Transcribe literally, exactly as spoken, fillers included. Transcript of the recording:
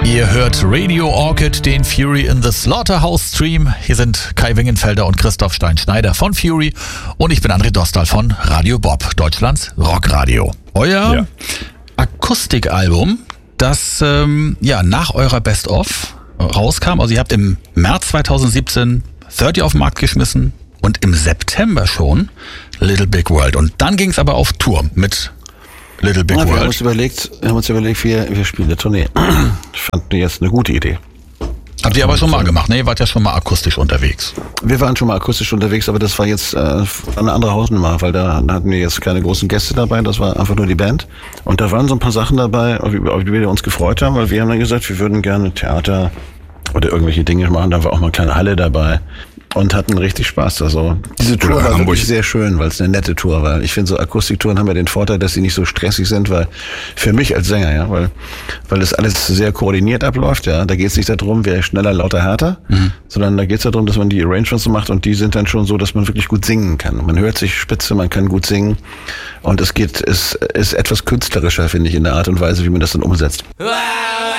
Ihr hört Radio Orchid, den Fury in the Slaughterhouse Stream. Hier sind Kai Wingenfelder und Christoph Stein-Schneider von Fury und ich bin André Dostal von Radio Bob, Deutschlands Rockradio. Euer ja. Akustikalbum, das ähm, ja nach eurer Best-of rauskam. Also ihr habt im März zweitausendsiebzehn dreißig auf den Markt geschmissen und im September schon Little Big World. Und dann ging es aber auf Tour mit Little Big ja, World. Wir haben uns überlegt, wir, haben uns überlegt, wir, wir spielen eine Tournee. Ich fand jetzt eine gute Idee. Habt ihr aber schon mal gemacht, ne? Ihr wart ja schon mal akustisch unterwegs. Wir waren schon mal akustisch unterwegs, aber das war jetzt äh, eine andere Hausnummer, weil da, da hatten wir jetzt keine großen Gäste dabei, das war einfach nur die Band. Und da waren so ein paar Sachen dabei, auf die wir uns gefreut haben, weil wir haben dann gesagt, wir würden gerne Theater oder irgendwelche Dinge machen, da war auch mal eine kleine Halle dabei. Und hatten richtig Spaß. Also diese Tour war Hamburg. Wirklich sehr schön, weil es eine nette Tour war. Ich finde, so Akustiktouren haben ja den Vorteil, dass sie nicht so stressig sind, weil für mich als Sänger, ja, weil weil das alles sehr koordiniert abläuft, ja. Da geht es nicht darum, wer schneller, lauter, härter, mhm. sondern da geht es darum, dass man die Arrangements so macht und die sind dann schon so, dass man wirklich gut singen kann. Man hört sich spitze, man kann gut singen und es geht, es ist etwas künstlerischer, finde ich, in der Art und Weise, wie man das dann umsetzt.